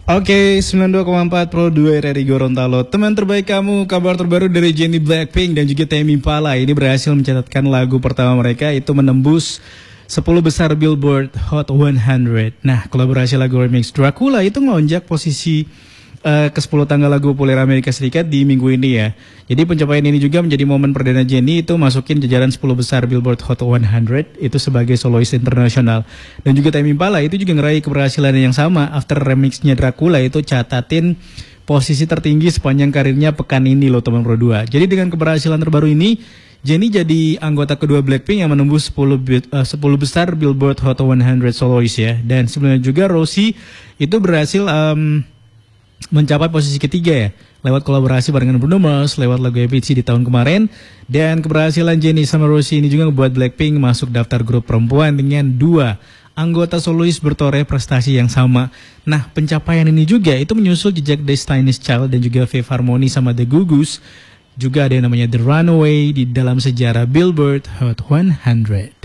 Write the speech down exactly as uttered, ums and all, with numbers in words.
Oke, sembilan puluh dua koma empat Pro dua R R I Gorontalo. Teman terbaik kamu, kabar terbaru dari Jennie Blackpink dan juga Tame Impala. Ini berhasil mencatatkan lagu pertama mereka itu menembus sepuluh besar Billboard Hot seratus. Nah, kolaborasi lagu remix Dracula itu ngelonjak posisi uh, ke sepuluh tangga lagu populer Amerika Serikat di minggu ini ya. Jadi pencapaian ini juga menjadi momen perdana Jennie itu masukin jajaran sepuluh besar Billboard Hot seratus itu sebagai solois internasional. Dan juga Tame Impala itu juga ngeraih keberhasilan yang sama after remixnya Dracula itu catatin posisi tertinggi sepanjang karirnya pekan ini loh teman Pro dua. Jadi dengan keberhasilan terbaru ini, Jennie jadi anggota kedua Blackpink yang menembus sepuluh, uh, sepuluh besar Billboard Hot seratus solois ya. Dan sebelumnya juga Rosie itu berhasil um, mencapai posisi ketiga ya, lewat kolaborasi barengan Bruno Mars, lewat lagu A B C di tahun kemarin. Dan keberhasilan Jennie sama Rosie ini juga membuat Blackpink masuk daftar grup perempuan dengan dua anggota solois bertoreh prestasi yang sama. Nah, pencapaian ini juga itu menyusul jejak Destiny's Child dan juga Fifth Harmony sama The Goo Goos. Juga ada yang namanya The Runaway di dalam sejarah Billboard Hot seratus.